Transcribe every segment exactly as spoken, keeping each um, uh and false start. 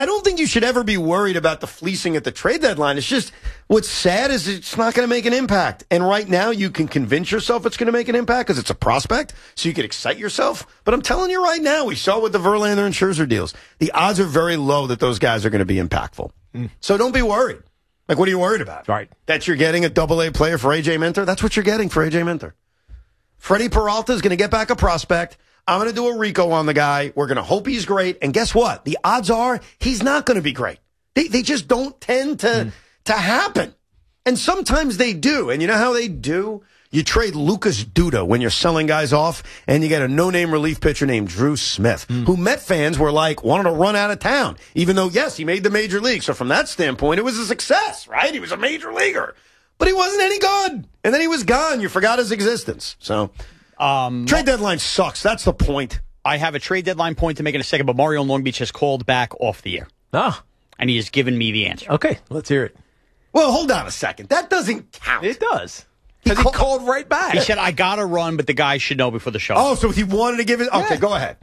I don't think you should ever be worried about the fleecing at the trade deadline. It's just, what's sad is it's not going to make an impact. And right now you can convince yourself it's going to make an impact because it's a prospect, so you can excite yourself. But I'm telling you right now, we saw with the Verlander and Scherzer deals, the odds are very low that those guys are going to be impactful. Mm. So don't be worried. Like, what are you worried about? Right. That you're getting a double-A player for A J Minter? That's what you're getting for A J Minter. Freddie Peralta is going to get back a prospect. I'm going to do a Rico on the guy. We're going to hope he's great. And guess what? The odds are he's not going to be great. They they just don't tend to, mm. to happen. And sometimes they do. And you know how they do? You trade Lucas Duda when you're selling guys off, and you get a no-name relief pitcher named Drew Smith, mm. who Met fans were like, wanted to run out of town. Even though, yes, he made the major league. So from that standpoint, it was a success, right? He was a major leaguer. But he wasn't any good. And then he was gone. You forgot his existence. So... Um, trade deadline sucks. That's the point. I have a trade deadline point to make in a second, but Mario in Long Beach has called back off the air. Ah. And he has given me the answer. Okay, let's hear it. Well, hold on a second. That doesn't count. It does. Because he, he called right back. He said, I got to run, but the guy should know before the show. Oh, so he wanted to give it... Okay, yeah. Go ahead.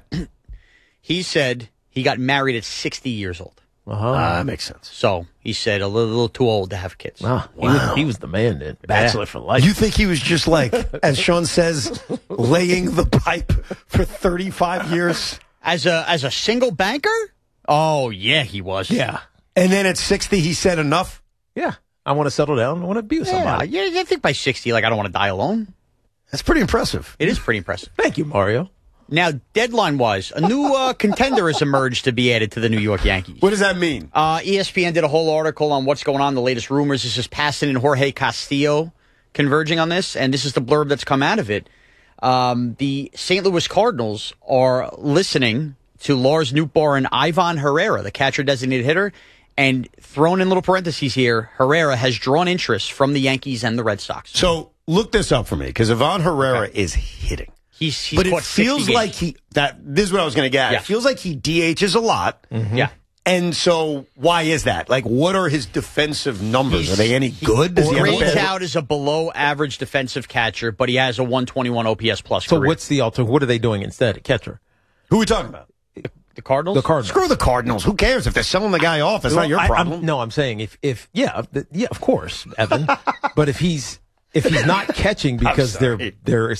He said he got married at sixty years old. Uh-huh. Uh, that makes sense. So he said a little, little too old to have kids. Ah, wow. he, was, he was the man then. Bachelor yeah. for life. You think he was just like, as Sean says, laying the pipe for thirty-five years? As a as a single banker? Oh, yeah, he was. Yeah. And then at sixty, he said enough? Yeah. I want to settle down. I want to be with yeah, somebody. Yeah, I think by sixty, like, I don't want to die alone. That's pretty impressive. It is pretty impressive. Thank you, Mario. Now, deadline-wise, a new uh, contender has emerged to be added to the New York Yankees. What does that mean? Uh, E S P N did a whole article on what's going on, the latest rumors. This is Passan and Jorge Castillo converging on this, and this is the blurb that's come out of it. Um, the Saint Louis Cardinals are listening to Lars Nootbaar and Ivan Herrera, the catcher-designated hitter, and thrown in little parentheses here, Herrera has drawn interest from the Yankees and the Red Sox. So look this up for me, because Ivan Herrera okay. is hitting. He's, he's but it feels like he that this is what I was going to get at. Yeah. It feels like he D Hs a lot. Mm-hmm. Yeah. And so why is that? Like, what are his defensive numbers? He's, are they any good? Does he rates bad... out as a below average defensive catcher, but he has a one twenty-one O P S plus So career. what's the alter? What are they doing instead at catcher? Who are we talking about? The, the Cardinals? The Cardinals. Screw the Cardinals. Who cares if they're selling the guy off? It's well, not your I, problem. I'm, no, I'm saying if if yeah the, yeah of course, Evan. But if he's if he's not catching because they're they're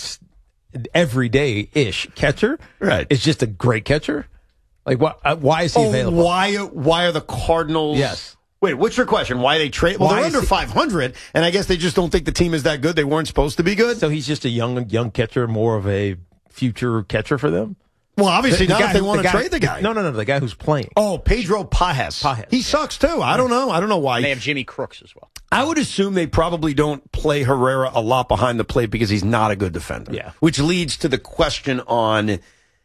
everyday-ish catcher, right? It's just a great catcher. Like, why? Uh, why is he oh, available? Why? Why are the Cardinals? Yes. Wait, what's your question? Why they trade? Well, why they're under he, five hundred, and I guess they just don't think the team is that good. They weren't supposed to be good. So he's just a young young catcher, more of a future catcher for them. Well, obviously the, the not guy, if they want the to guy, trade the guy. No, no, no, the guy who's playing. Oh, Pedro Pajes. Pajes he yeah. sucks too. I don't know. I don't know why. And they have Jimmy Crooks as well. I would assume they probably don't play Herrera a lot behind the plate because he's not a good defender. Yeah. Which leads to the question on,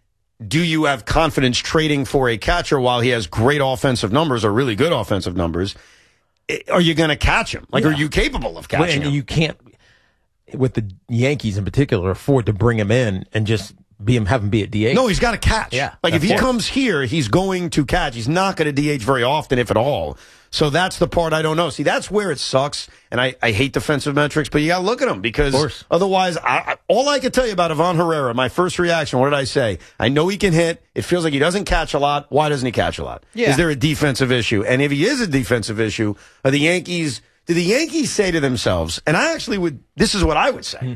do you have confidence trading for a catcher while he has great offensive numbers or really good offensive numbers? Are you going to catch him? Like, yeah. Are you capable of catching well, him? You can't, with the Yankees in particular, afford to bring him in and just be him, have him be at D H. No, he's got to catch. Yeah, like, if he it. comes here, he's going to catch. He's not going to D H very often, if at all. So that's the part I don't know. See, that's where it sucks, and I, I hate defensive metrics, but you got to look at them because otherwise, I, I, all I can tell you about Ivan Herrera, my first reaction, what did I say? I know he can hit. It feels like he doesn't catch a lot. Why doesn't he catch a lot? Yeah. Is there a defensive issue? And if he is a defensive issue, are the Yankees, do the Yankees say to themselves, and I actually would, this is what I would say. Hmm.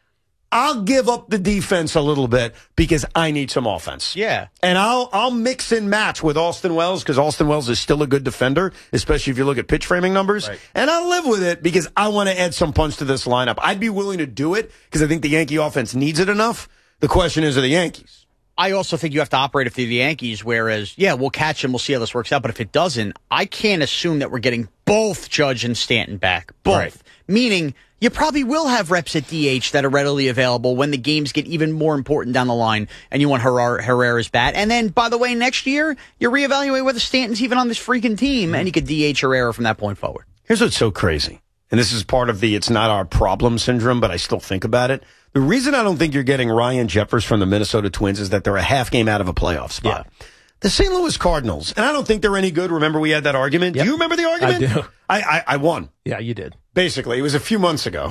I'll give up the defense a little bit because I need some offense. Yeah. And I'll I'll mix and match with Austin Wells because Austin Wells is still a good defender, especially if you look at pitch framing numbers. Right. And I'll live with it because I want to add some punch to this lineup. I'd be willing to do it because I think the Yankee offense needs it enough. The question is, are the Yankees? I also think you have to operate if they're the Yankees, whereas, yeah, we'll catch him, we'll see how this works out. But if it doesn't, I can't assume that we're getting both Judge and Stanton back. Both. Right. Meaning, you probably will have reps at D H that are readily available when the games get even more important down the line and you want Herrera, Herrera's bat. And then, by the way, next year, you reevaluate whether Stanton's even on this freaking team, and you could D H Herrera from that point forward. Here's what's so crazy. And this is part of the it's not our problem syndrome, but I still think about it. The reason I don't think you're getting Ryan Jeffers from the Minnesota Twins is that they're a half game out of a playoff spot. Yeah. The Saint Louis Cardinals, and I don't think they're any good. Remember we had that argument? Yep. Do you remember the argument? I do. I, I, I won. Yeah, you did. Basically, it was a few months ago.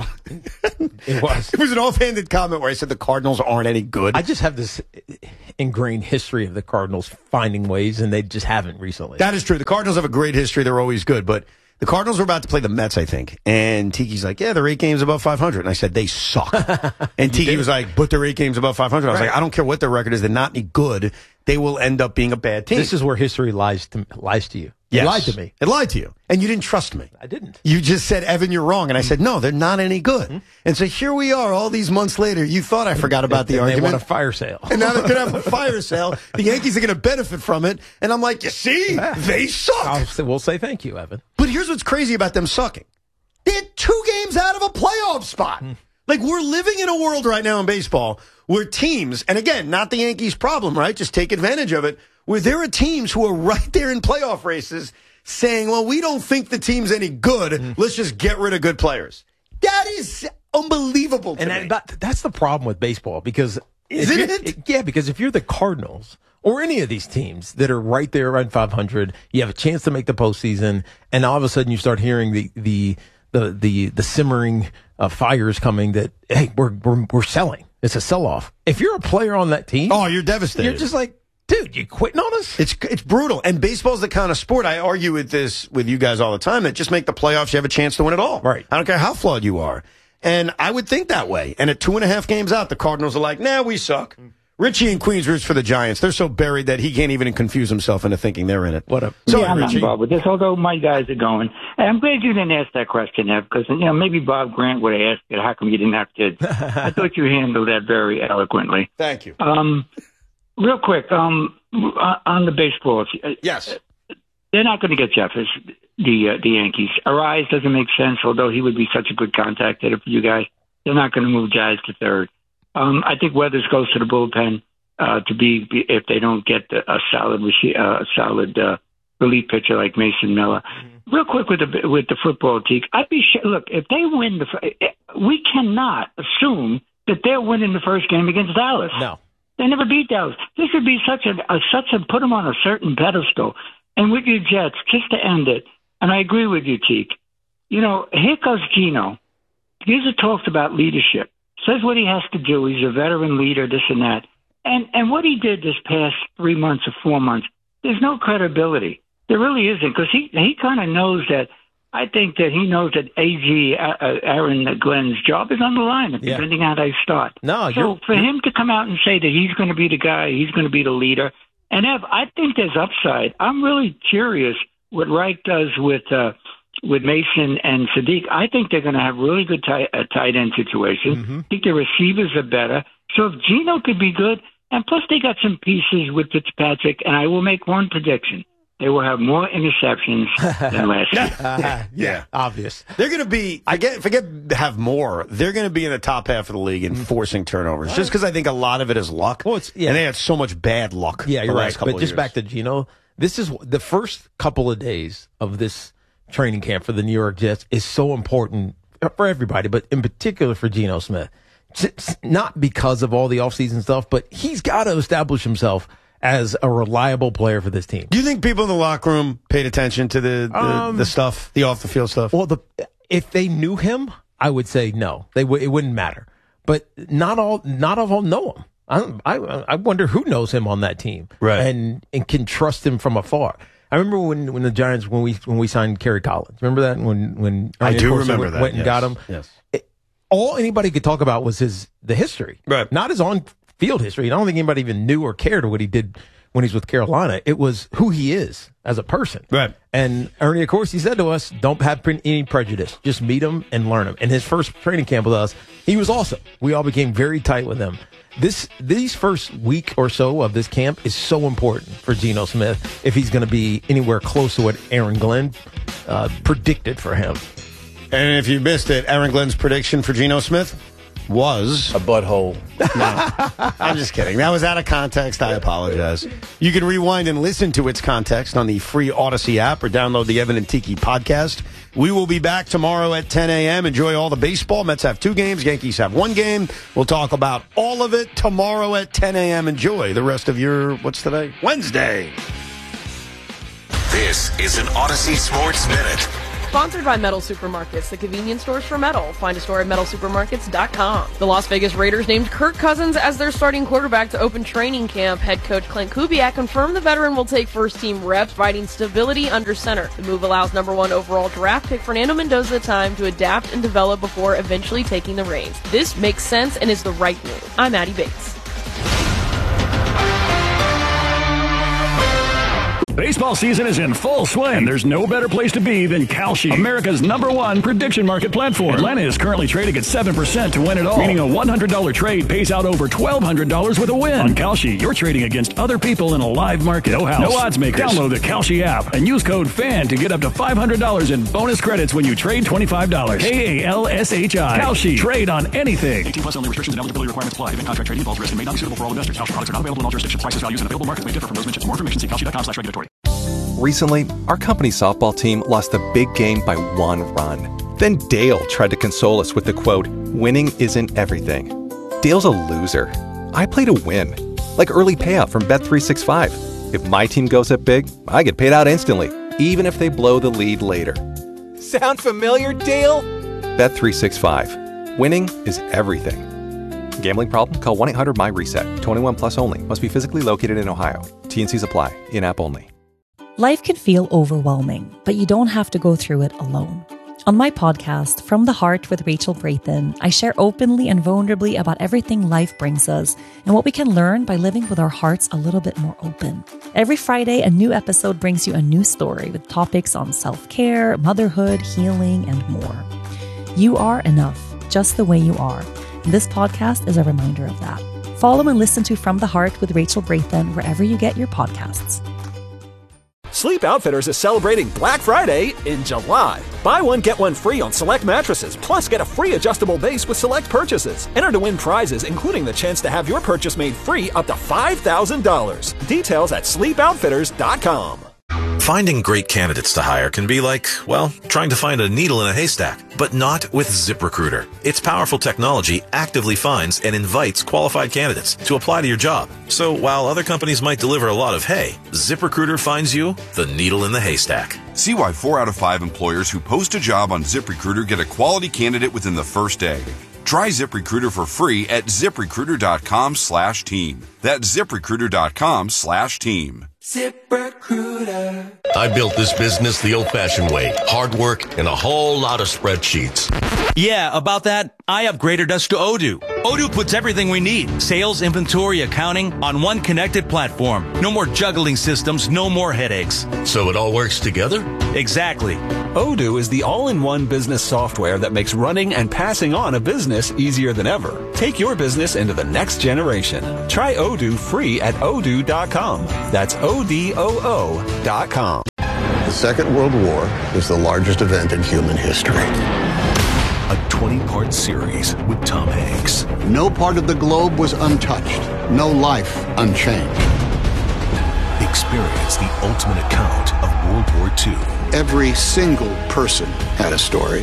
It was. It was an offhanded comment where I said the Cardinals aren't any good. I just have this ingrained history of the Cardinals finding ways, and they just haven't recently. That is true. The Cardinals have a great history. They're always good. But the Cardinals were about to play the Mets, I think. And Tiki's like, yeah, they're eight games above five hundred. And I said, they suck. And Tiki was like, but they're eight games above five hundred. I was Right. like, I don't care what their record is. They're not any good. They will end up being a bad team. This is where history lies to lies to you. It Yes. lied to me. It lied to you. And you didn't trust me. I didn't. You just said, Evan, you're wrong. And I said, no, they're not any good. Mm-hmm. And so here we are all these months later. You thought I forgot about the and argument. They want a fire sale. And now they're going to have a fire sale. The Yankees are going to benefit from it. And I'm like, you see, they suck. I'll say, we'll say thank you, Evan. But here's what's crazy about them sucking. They're two games out of a playoff spot. Mm. Like, we're living in a world right now in baseball where teams, and again, not the Yankees' problem, right? Just take advantage of it, where there are teams who are right there in playoff races saying, well, we don't think the team's any good. Mm. Let's just get rid of good players. That is unbelievable to and me. That, that's the problem with baseball because Isn't it? it? Yeah, because if you're the Cardinals or any of these teams that are right there around five hundred, you have a chance to make the postseason, and all of a sudden you start hearing the the the the, the simmering uh, fires coming that hey, we're we're we're selling. It's a sell off. If you're a player on that team, oh, you're devastated. You're just like, dude, you quitting on us? It's it's brutal. And baseball's the kind of sport, I argue with this with you guys all the time, that just make the playoffs, you have a chance to win it all. Right. I don't care how flawed you are. And I would think that way. And at two and a half games out, the Cardinals are like, nah, we suck. Richie in Queens roots for the Giants. They're so buried that he can't even confuse himself into thinking they're in it. What a Sorry, yeah, I'm not Richie. involved with this, although my guys are going. And I'm glad you didn't ask that question, Ev, because, you know, maybe Bob Grant would have asked it. How come you didn't have kids? I thought you handled that very eloquently. Thank you. Um, real quick, um, on the baseball, Yes. they're not going to get Jeffers, the uh, the Yankees. Arise doesn't make sense, although he would be such a good contact hitter for you guys. They're not going to move Jazz to third. Um, I think Weathers goes to the bullpen uh, to be, be if they don't get the, a solid uh, a solid uh, relief pitcher like Mason Miller. Mm-hmm. Real quick with the with the football team, I'd be sure, look if they win the we cannot assume that they're winning the first game against Dallas. No. They never beat Dallas. This would be such a, a such a put them on a certain pedestal. And with your Jets, just to end it, and I agree with you, Teak. You know, here goes Gino. He's talks about leadership. Says what he has to do. He's a veteran leader, this and that. And and what he did this past three months or four months, there's no credibility. There really isn't, because he he kind of knows that. I think that he knows that A G, uh, Aaron Glenn's job is on the line, Yeah. depending on how they start. No, so you're, for you're, him to come out and say that he's going to be the guy, he's going to be the leader, and Ev, I think there's upside. I'm really curious what Reich does with uh, with Mason and Sadiq. I think they're going to have really good tight, uh, tight end situations. Mm-hmm. I think their receivers are better. So if Gino could be good, and plus they got some pieces with Fitzpatrick, and I will make one prediction. They will have more interceptions than last year. uh, yeah, obvious. They're going to be, I get, forget have more. They're going to be in the top half of the league in forcing turnovers, just because I think a lot of it is luck. Well, it's, yeah. And they had so much bad luck. Yeah, the you're last right. couple But of just years. back to Gino, this is the first couple of days of this training camp for the New York Jets is so important for everybody, but in particular for Geno Smith. It's not because of all the offseason stuff, but he's got to establish himself as a reliable player for this team. Do you think people in the locker room paid attention to the the, Um, the stuff, the off the field stuff? Well, the if they knew him, I would say no. They w- it wouldn't matter. But not all not all know him. I, I I wonder who knows him on that team, Right. And and can trust him from afar. I remember when, when the Giants when we when we signed Kerry Collins. Remember that when when I Ernie do Accorsi remember went, that. went and yes. got him. Yes. It, all anybody could talk about was his the history, Right. Not his on field history. I don't think anybody even knew or cared what he did when he's with Carolina. It was who he is as a person. Right. And Ernie, of course, he said to us, don't have pre- any prejudice. Just meet him and learn him. And his first training camp with us, he was awesome. We all became very tight with him. This These first week or so of this camp is so important for Geno Smith if he's going to be anywhere close to what Aaron Glenn uh, predicted for him. And if you missed it, Aaron Glenn's prediction for Geno Smith was a butthole. No, I'm just kidding. That was out of context. I apologize. You can rewind and listen to its context on the free Odyssey app or download the Evan and Tiki podcast. We will be back tomorrow at ten a.m. Enjoy all the baseball. Mets have two games. Yankees have one game. We'll talk about all of it tomorrow at ten a.m. Enjoy the rest of your, what's today? Wednesday. This is an Odyssey Sports Minute. Sponsored by Metal Supermarkets, the convenience stores for metal. Find a store at metal supermarkets dot com. The Las Vegas Raiders named Kirk Cousins as their starting quarterback to open training camp. Head coach Clint Kubiak confirmed the veteran will take first-team reps, providing stability under center. The move allows number one overall draft pick Fernando Mendoza time to adapt and develop before eventually taking the reins. This makes sense and is the right move. I'm Addie Bates. Baseball season is in full swing, and there's no better place to be than Kalshi, America's number one prediction market platform. Atlanta is currently trading at seven percent to win it all, meaning a one hundred dollars trade pays out over twelve hundred dollars with a win. On Kalshi, you're trading against other people in a live market. No house, no odds makers. Download the Kalshi app and use code FAN to get up to five hundred dollars in bonus credits when you trade twenty-five dollars. K A L S H I. Kalshi. Trade on anything. eighteen plus only. Restrictions and eligibility requirements apply. Event contract trading involves risk and may not be suitable for all investors. Kalshi products are not available in all jurisdictions. Prices, values, and available markets may differ from those mentioned. For more information, see kalshi dot com slash regulatory. Recently, our company's softball team lost a big game by one run. Then Dale tried to console us with the quote, "Winning isn't everything." Dale's a loser. I play to win. Like early payout from Bet three sixty-five. If my team goes up big, I get paid out instantly, even if they blow the lead later. Sound familiar, Dale? Bet three sixty-five. Winning is everything. Gambling problem? Call one eight hundred M Y reset. twenty-one plus only. Must be physically located in Ohio. T and Cs apply. In-app only. Life can feel overwhelming, but you don't have to go through it alone. On my podcast, From the Heart with Rachel Brayton, I share openly and vulnerably about everything life brings us and what we can learn by living with our hearts a little bit more open. Every Friday, a new episode brings you a new story with topics on self-care, motherhood, healing, and more. You are enough, just the way you are. And this podcast is a reminder of that. Follow and listen to From the Heart with Rachel Brayton wherever you get your podcasts. Sleep Outfitters is celebrating Black Friday in July. Buy one, get one free on select mattresses, plus get a free adjustable base with select purchases. Enter to win prizes, including the chance to have your purchase made free up to five thousand dollars. Details at sleep outfitters dot com. Finding great candidates to hire can be like, well, trying to find a needle in a haystack, but not with ZipRecruiter. Its powerful technology actively finds and invites qualified candidates to apply to your job. So while other companies might deliver a lot of hay, ZipRecruiter finds you the needle in the haystack. See why four out of five employers who post a job on ZipRecruiter get a quality candidate within the first day. Try ZipRecruiter for free at ZipRecruiter dot com slash team. That's ZipRecruiter dot com slash team. ZipRecruiter. I built this business the old-fashioned way. Hard work and a whole lot of spreadsheets. Yeah, about that, I upgraded us to Odoo. Odoo puts everything we need, sales, inventory, accounting, on one connected platform. No more juggling systems, no more headaches. So it all works together? Exactly. Odoo is the all-in-one business software that makes running and passing on a business easier than ever. Take your business into the next generation. Try Odoo free at odoo dot com. That's O D O O dot com. The Second World War is the largest event in human history. A twenty-part series with Tom Hanks. No part of the globe was untouched. No life unchanged. Experience the ultimate account of World War Two. Every single person had a story.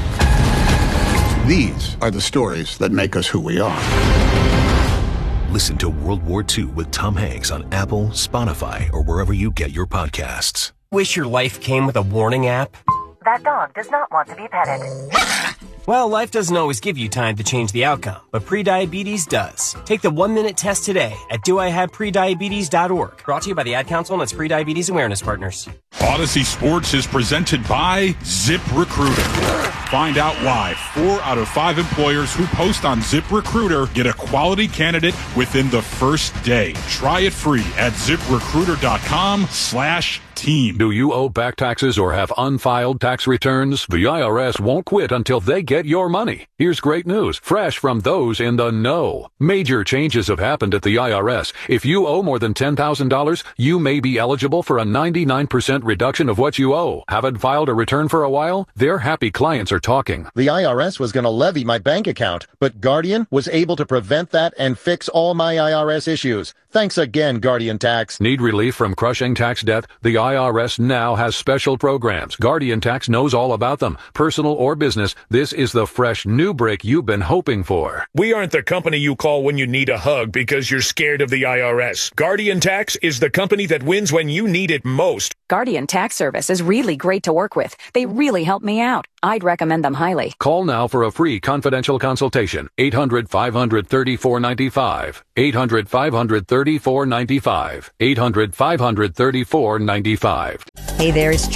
These are the stories that make us who we are. Listen to World War Two with Tom Hanks on Apple, Spotify, or wherever you get your podcasts. Wish your life came with a warning app? That dog does not want to be petted. Well, life doesn't always give you time to change the outcome, but prediabetes does. Take the one-minute test today at do I have prediabetes dot org. Brought to you by the Ad Council and its Prediabetes Awareness Partners. Odyssey Sports is presented by ZipRecruiter. Find out why four out of five employers who post on ZipRecruiter get a quality candidate within the first day. Try it free at ZipRecruiter dot com slash team. Do you owe back taxes or have unfiled tax returns? The I R S won't quit until they get your money. Here's great news, fresh from those in the know. Major changes have happened at the I R S. If you owe more than ten thousand dollars, you may be eligible for a ninety-nine percent reduction of what you owe. Haven't filed a return for a while? Their happy clients are talking. The I R S was going to levy my bank account, but Guardian was able to prevent that and fix all my I R S issues. Thanks again, Guardian Tax. Need relief from crushing tax debt? The I R S now has special programs. Guardian Tax knows all about them. Personal or business, this is the fresh new break you've been hoping for. We aren't the company you call when you need a hug because you're scared of the I R S. Guardian Tax is the company that wins when you need it most. Guardian Tax Service is really great to work with. They really help me out. I'd recommend them highly. Call now for a free confidential consultation. eight hundred, five hundred, thirty-four ninety-five. eight hundred, five hundred, thirty-four ninety-five. eight hundred, five hundred, thirty-four ninety-five. Hey there, it's